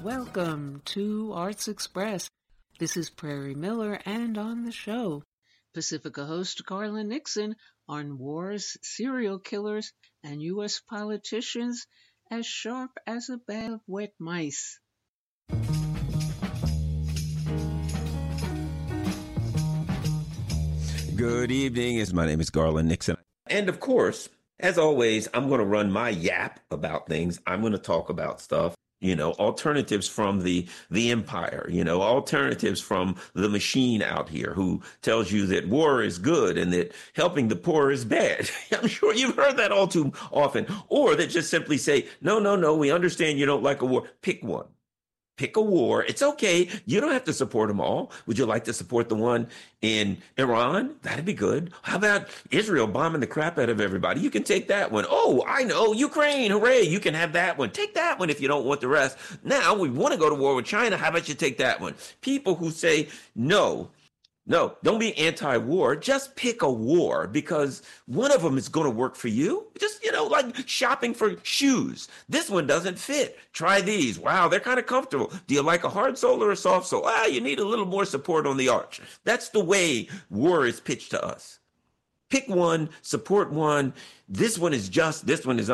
Welcome to Arts Express. This is Prairie Miller, and on the show, Pacifica host Carla Nixon on wars, serial killers, and U.S. politicians as sharp as a bag of wet mice. Good evening. My name is Garland Nixon. And of course, as always, I'm going to run my yap about things. I'm going to talk about stuff, alternatives from the empire, alternatives from the machine out here who tells you that war is good and that helping the poor is bad. I'm sure you've heard that all too often. Or that just simply say, no, we understand you don't like a war. Pick one. Pick a war. It's okay. You don't have to support them all. Would you like to support the one in Iran? That'd be good. How about Israel bombing the crap out of everybody? You can take that one. Oh, I know. Ukraine. Hooray. You can have that one. Take that one if you don't want the rest. Now we want to go to war with China. How about you take that one? People who say no, don't be anti-war. Just pick a war because one of them is going to work for you. Just, like shopping for shoes. This one doesn't fit. Try these. Wow, they're kind of comfortable. Do you like a hard sole or a soft sole? You need a little more support on the arch. That's the way war is pitched to us. Pick one, support one. This one is just, this one is